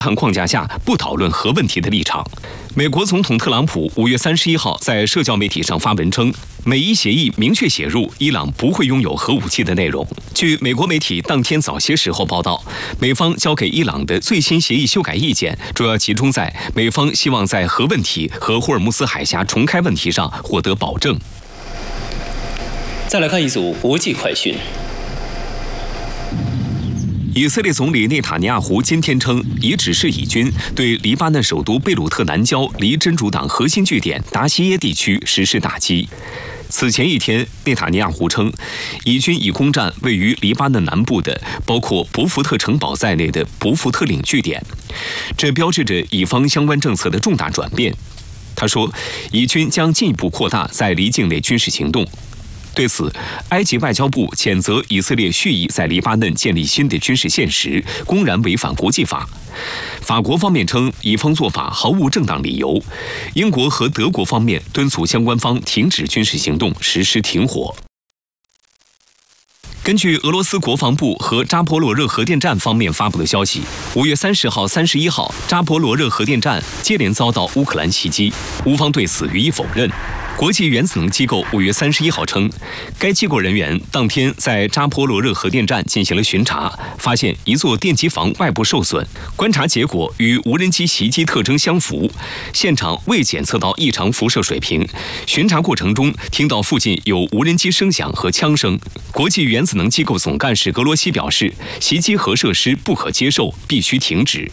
框架下不讨论核问题的立场。美国总统特朗普5月31号在社交媒体上发文称，美伊协议明确写入伊朗不会拥有核武器的内容。据美国媒体当天早些时候报道，美方交给伊朗的最新协议修改意见，主要集中在美方希望在核问题和霍尔木斯海峡重开问题上获得保证。 再来看一组国际快讯。 以色列总理内塔尼亚胡今天称，已指示以军对黎巴嫩首都贝鲁特南郊离真主党核心据点达西耶地区实施打击。此前一天，内塔尼亚胡称，以军已攻占位于黎巴嫩南部的包括博福特城堡在内的博福特领据点，这标志着以方相关政策的重大转变。他说，以军将进一步扩大在黎境内军事行动。对此，埃及外交部谴责以色列蓄意在黎巴嫩建立新的军事现实，公然违反国际法。法国方面称，以方做法毫无正当理由。英国和德国方面敦促相关方停止军事行动，实施停火。根据俄罗斯国防部和扎波罗热核电站方面发布的消息，5月30号、31号，扎波罗热核电站接连遭到乌克兰袭击，乌方对此予以否认。国际原子能机构5月31号称，该机构人员当天在扎波罗热核电站进行了巡查，发现一座电机房外部受损，观察结果与无人机袭击特征相符，现场未检测到异常辐射水平。巡查过程中听到附近有无人机声响和枪声。国际原子能机构总干事格罗西表示，袭击核设施不可接受，必须停止。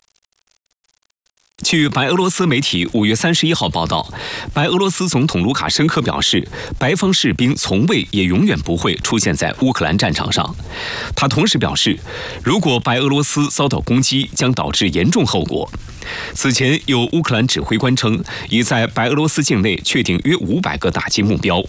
据白俄罗斯媒体5月31号报道，白俄罗斯总统卢卡申科表示，白方士兵从未也永远不会出现在乌克兰战场上。他同时表示，如果白俄罗斯遭到攻击，将导致严重后果。此前有乌克兰指挥官称，已在白俄罗斯境内确定约500个打击目标。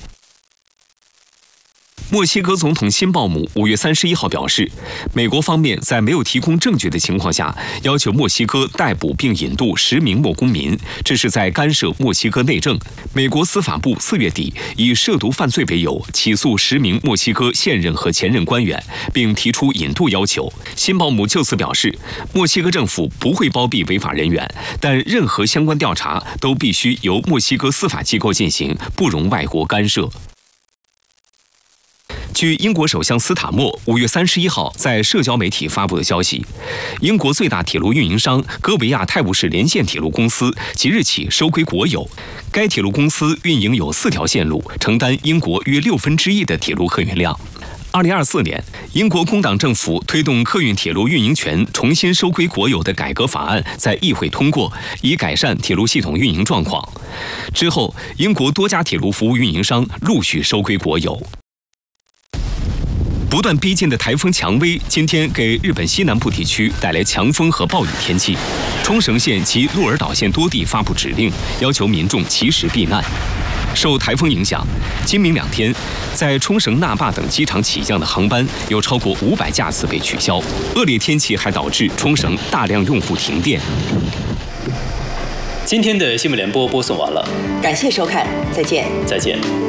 墨西哥总统辛鲍姆5月31号表示，美国方面在没有提供证据的情况下，要求墨西哥逮捕并引渡10名墨公民，这是在干涉墨西哥内政。美国司法部4月底以涉毒犯罪为由起诉10名墨西哥现任和前任官员，并提出引渡要求。辛鲍姆就此表示，墨西哥政府不会包庇违法人员，但任何相关调查都必须由墨西哥司法机构进行，不容外国干涉。据英国首相斯塔默5月31号在社交媒体发布的消息，英国最大铁路运营商哥维亚泰晤士连线铁路公司即日起收归国有。该铁路公司运营有4条线路，承担英国约1/6的铁路客运量。2024年，英国工党政府推动客运铁路运营权重新收归国有的改革法案在议会通过，以改善铁路系统运营状况。之后，英国多家铁路服务运营商陆续收归国有。不断逼近的台风蔷薇今天给日本西南部地区带来强风和暴雨天气，冲绳县及鹿儿岛县多地发布指令，要求民众及时避难。受台风影响，今明2天，在冲绳那霸等机场起降的航班有超过500架次被取消。恶劣天气还导致冲绳大量用户停电。 今天的新闻联播播送完了， 感谢收看，再见。 再见。